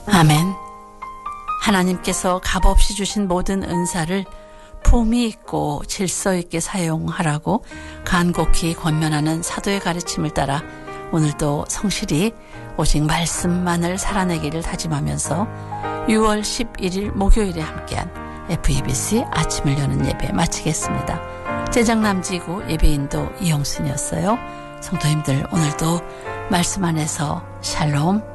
아멘. 하나님께서 값없이 주신 모든 은사를 품위 있고 질서 있게 사용하라고 간곡히 권면하는 사도의 가르침을 따라 오늘도 성실히 오직 말씀만을 살아내기를 다짐하면서 6월 11일 목요일에 함께한 FEBC 아침을 여는 예배 마치겠습니다. 제장남지구 예배인도 이영순이었어요. 성도님들 오늘도 말씀 안에서 샬롬.